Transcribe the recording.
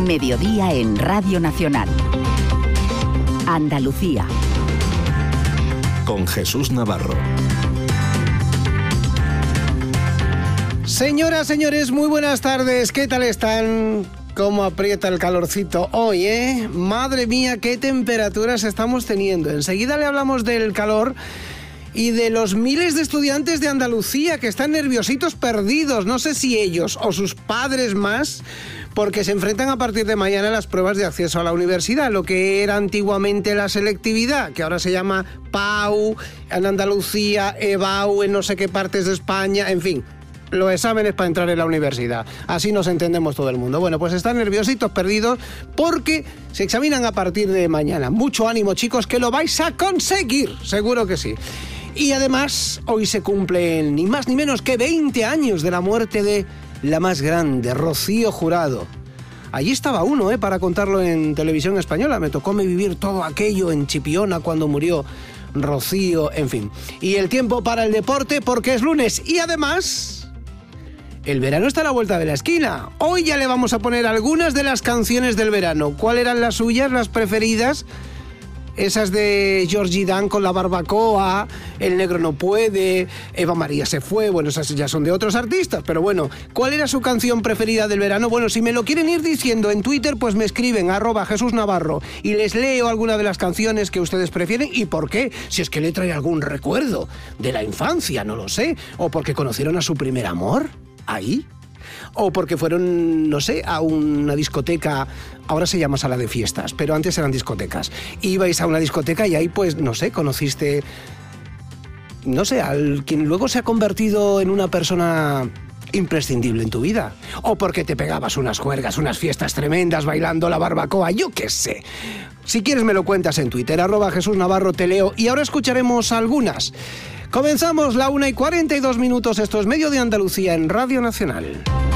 Mediodía en Radio Nacional. Andalucía. Con Jesús Navarro. Señoras, señores, muy buenas tardes. ¿Qué tal están? ¿Cómo aprieta el calorcito hoy, Madre mía, qué temperaturas estamos teniendo. Enseguida le hablamos del calor y de los miles de estudiantes de Andalucía que están nerviositos perdidos. No sé si ellos o sus padres más, porque se enfrentan a partir de mañana a las pruebas de acceso a la universidad, lo que era antiguamente la selectividad, que ahora se llama PAU en Andalucía, EBAU en no sé qué partes de España, en fin, los exámenes para entrar en la universidad. Así nos entendemos todo el mundo. Bueno, pues están nerviositos perdidos porque se examinan a partir de mañana. Mucho ánimo, chicos, que lo vais a conseguir, seguro que sí. Y además, hoy se cumplen ni más ni menos que 20 años de la muerte de la más grande, Rocío Jurado. Allí estaba uno, para contarlo en televisión española. Me tocó vivir todo aquello en Chipiona cuando murió Rocío, en fin. Y el tiempo para el deporte porque es lunes y además el verano está a la vuelta de la esquina. Hoy ya le vamos a poner algunas de las canciones del verano. ¿Cuáles eran las suyas, las preferidas? Esas de Georgie Dan con La Barbacoa, El Negro No Puede, Eva María se fue, bueno, esas ya son de otros artistas, pero bueno, ¿cuál era su canción preferida del verano? Bueno, si me lo quieren ir diciendo en Twitter, pues me escriben @Jesús Navarro y les leo alguna de las canciones que ustedes prefieren y por qué, si es que le trae algún recuerdo de la infancia, no lo sé, o porque conocieron a su primer amor, ahí, o porque fueron, no sé, a una discoteca. Ahora se llama sala de fiestas, pero antes eran discotecas. Ibais a una discoteca y ahí, pues, no sé, conociste, no sé, al quien luego se ha convertido en una persona imprescindible en tu vida. O porque te pegabas unas juergas, unas fiestas tremendas bailando La Barbacoa, yo qué sé. Si quieres me lo cuentas en Twitter, @Jesús Navarro, te leo. Y ahora escucharemos algunas. Comenzamos la 1:42. Esto es Medio de Andalucía en Radio Nacional.